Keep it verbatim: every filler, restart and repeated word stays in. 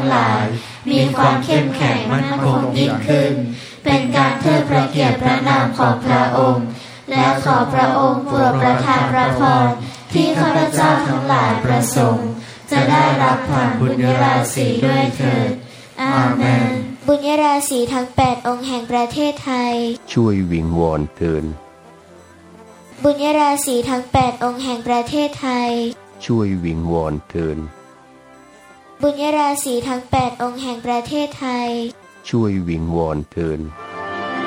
หลายมีความเข้มแข็งมั่นคงยิ่งขึ้นเป็นการเทิดพระเกียรติพระนามของพระองค์และขอพระองค์โปรดประทานพระพรที่ข้าพเจ้าทั้งหลายประสงค์จะได้รับผ่านบุญญาราศีด้วยเถิดอาเมนบุญญาราศีทั้งแปดองค์แห่งประเทศไทยช่วยวิงวอนเถิดบุญญาราศีทั้งแปดองค์แห่งประเทศไทยช่วยวิงวอนเถิดบุญญาราศีทั้งแปดองค์แห่งประเทศไทยช่วยวิงวอนเถิด